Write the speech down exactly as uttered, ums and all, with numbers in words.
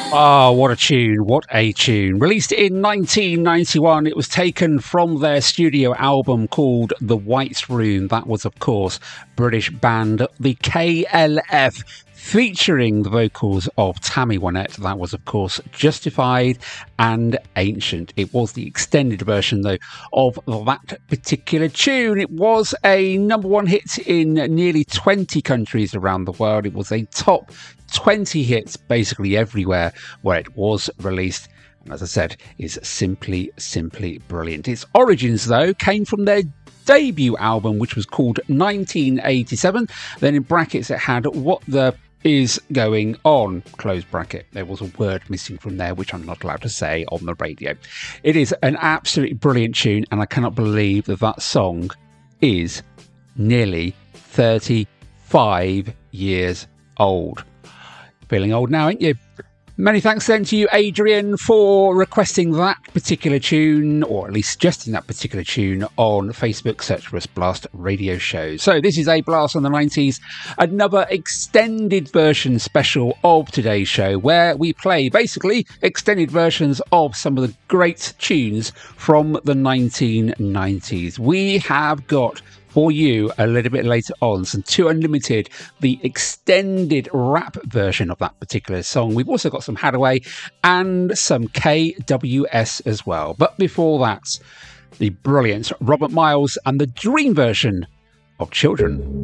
Oh, what a tune. What a tune. Released in nineteen ninety-one, it was taken from their studio album called The White Room. That was, of course, British band The K L F, featuring the vocals of Tammy Wynette. That was, of course, Justified and Ancient. It was the extended version, though, of that particular tune. It was a number one hit in nearly twenty countries around the world. It was a top twenty hits basically everywhere where it was released. And as I said, is simply, simply brilliant. Its origins, though, came from their debut album, which was called nineteen eighty-seven. Then in brackets, it had What the Is Going On, close bracket. There was a word missing from there, which I'm not allowed to say on the radio. It is an absolutely brilliant tune, and I cannot believe that that song is nearly thirty-five years old. Feeling old now, ain't you? Many thanks then to you, Adrian, for requesting that particular tune, or at least suggesting that particular tune on Facebook. Search for us, Blast Radio Show. So this is A Blast on the nineties, another extended version special of today's show, where we play basically extended versions of some of the great tunes from the nineteen nineties. We have got for you a little bit later on some Two Unlimited, the extended rap version of that particular song. We've also got some Hadaway and some K W S as well. But before that, the brilliant Robert Miles and the Dream version of Children.